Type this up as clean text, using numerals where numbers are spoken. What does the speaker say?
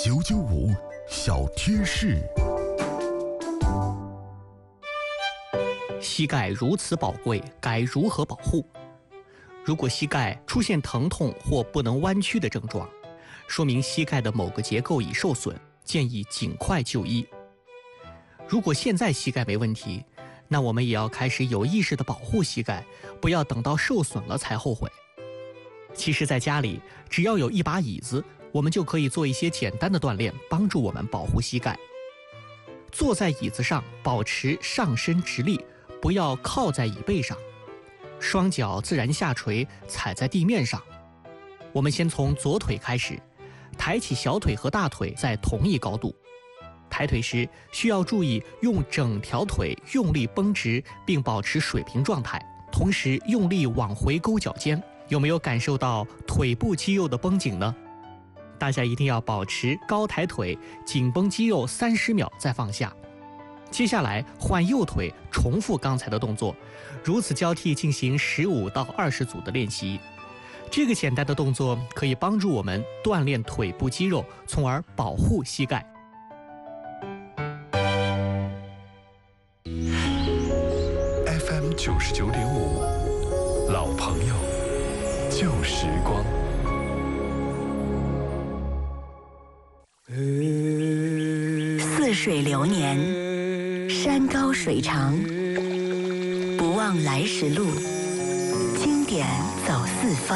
995小贴士。 膝盖如此宝贵，该如何保护？如果膝盖出现疼痛或不能弯曲的症状，说明膝盖的某个结构已受损，建议尽快就医。如果现在膝盖没问题，那我们也要开始有意识地保护膝盖，不要等到受损了才后悔。其实在家里，只要有一把椅子，我们就可以做一些简单的锻炼，帮助我们保护膝盖。坐在椅子上，保持上身直立，不要靠在椅背上，双脚自然下垂，踩在地面上。我们先从左腿开始，抬起小腿和大腿在同一高度。抬腿时需要注意用整条腿用力绷直，并保持水平状态，同时用力往回勾脚尖。有没有感受到腿部肌肉的绷紧呢？大家一定要保持高抬腿，紧绷肌肉30秒再放下。接下来换右腿，重复刚才的动作，如此交替进行15到20组的练习。这个简单的动作可以帮助我们锻炼腿部肌肉，从而保护膝盖。 FM 99.5，老朋友，旧时光。 似水流年，山高水长，不忘来时路，经典走四方。